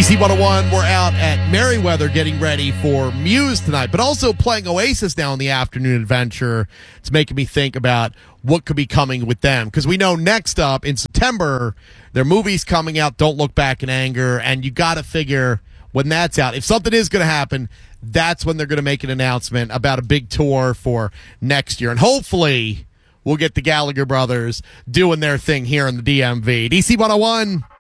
DC 101, we're out at Merriweather getting ready for Muse tonight, but also playing Oasis now in the afternoon adventure. It's making me think about what could be coming with them, because we know next up in September, their movie's coming out, Don't Look Back in Anger, and you got to figure when that's out, if something is going to happen, that's when they're going to make an announcement about a big tour for next year. And hopefully we'll get the Gallagher brothers doing their thing here in the DMV. DC 101.